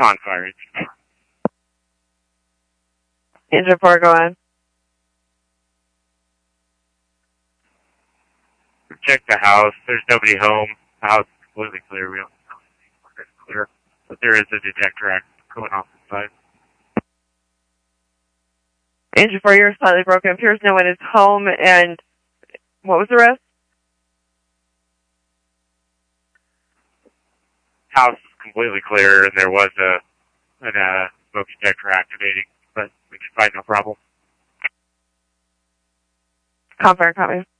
Confire. Engine 4, go on. Check the house. There's nobody home. The house is completely clear. We don't it's clear. But there is a detector act going off the side. Engine 4, you're slightly broken. Appears no one is home. And what was the rest? House is completely clear, and there was a smoke detector activating, but we could find no problem. Confire, copy.